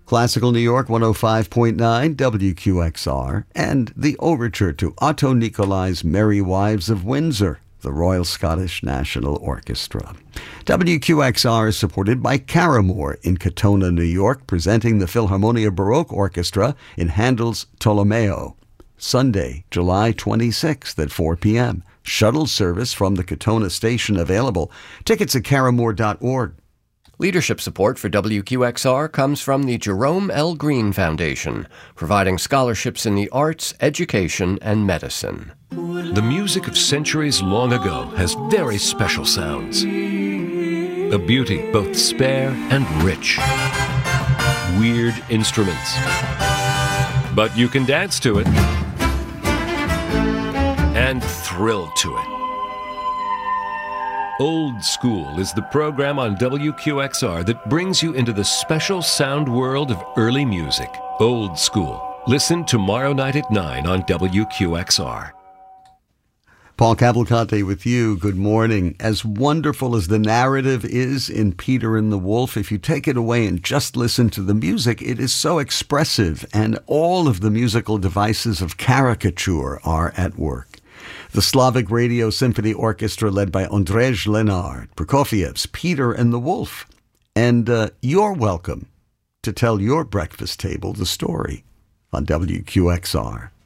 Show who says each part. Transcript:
Speaker 1: Classical New York 105.9 WQXR, and the overture to Otto Nicolai's Merry Wives of Windsor, the Royal Scottish National Orchestra. WQXR is supported by Caramore in Katona, New York, presenting the Philharmonia Baroque Orchestra in Handel's Tolomeo. Sunday, July 26th at 4 p.m. Shuttle service from the Katona station available. Tickets at caramore.org.
Speaker 2: Leadership support for WQXR comes from the Jerome L. Green Foundation, providing scholarships in the arts, education, and medicine.
Speaker 3: The music of centuries long ago has very special sounds. A beauty both spare and rich. Weird instruments. But you can dance to it and thrill to it. Old School is the program on WQXR that brings you into the special sound world of early music. Old School. Listen tomorrow night at 9 on WQXR.
Speaker 1: Paul Cavalcante with you. Good morning. As wonderful as the narrative is in Peter and the Wolf, if you take it away and just listen to the music, it is so expressive, and all of the musical devices of caricature are at work. The Slavic Radio Symphony Orchestra led by Ondrej Lenard, Prokofiev's Peter and the Wolf. And you're welcome to tell your breakfast table the story on WQXR.